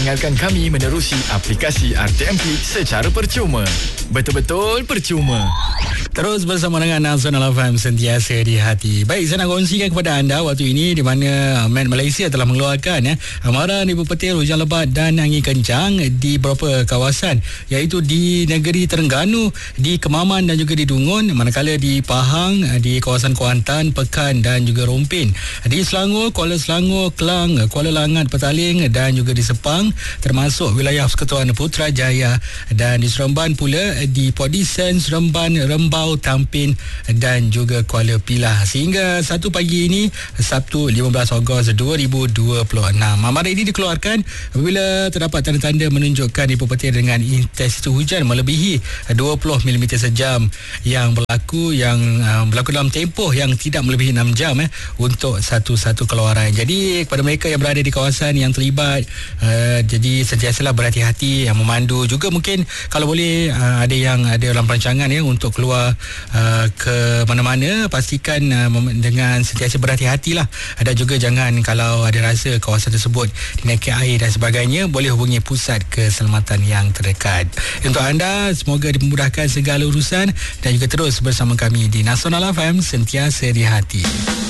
Dengarkan kami menerusi aplikasi RTM Klik secara percuma. Betul-betul percuma. Terus bersama dengan Nasional FM sentiasa di hati. Baik, saya nak kongsikan kepada anda waktu ini di mana Met Malaysia telah mengeluarkan amaran ibu petir, hujan lebat dan angin kencang di beberapa kawasan, iaitu di negeri Terengganu, di Kemaman dan juga di Dungun, manakala di Pahang, di kawasan Kuantan, Pekan dan juga Rompin. Di Selangor, Kuala Selangor, Kelang, Kuala Langat, Petaling dan juga di Sepang, termasuk wilayah Persekutuan Putrajaya, dan di Seremban pula di Port Dickson, Seremban, Rembau, Tampin dan juga Kuala Pilah. Sehingga 1 pagi ini, Sabtu 15 Ogos 2026. Amaran ini dikeluarkan apabila terdapat tanda-tanda menunjukkan ibu petir dengan intensitas hujan melebihi 20 mm sejam yang berlaku dalam tempoh yang tidak melebihi 6 jam untuk satu-satu keluaran. Jadi kepada mereka yang berada di kawasan yang terlibat, jadi sentiasalah berhati-hati, yang memandu juga mungkin kalau boleh ada yang ada dalam perancangan untuk keluar ke mana-mana, pastikan dengan sentiasa berhati-hatilah, dan juga jangan kalau ada rasa kawasan tersebut dinaiki air dan sebagainya, boleh hubungi pusat keselamatan yang terdekat. Untuk anda, semoga dimudahkan segala urusan dan juga terus bersama kami di Nasional FM sentiasa di hati.